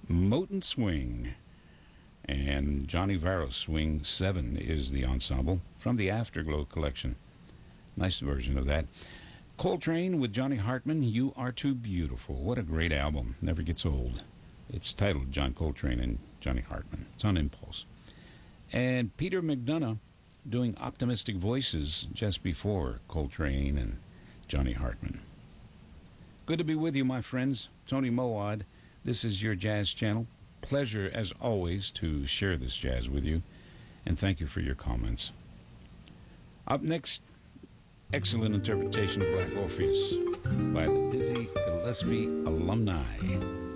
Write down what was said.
Moten Swing. And Johnny Varro Swing 7 is the ensemble from the Afterglow collection. Nice version of that. Coltrane with Johnny Hartman, You Are Too Beautiful. What a great album. Never gets old. It's titled John Coltrane and Johnny Hartman. It's on Impulse. And Peter McDonough doing Optimistic Voices just before Coltrane and Johnny Hartman. Good to be with you, my friends. Tony Moad. This is your Jazz Channel. Pleasure, as always, to share this jazz with you. And thank you for your comments. Up next, excellent interpretation of Black Orpheus by the Dizzy Gillespie alumni.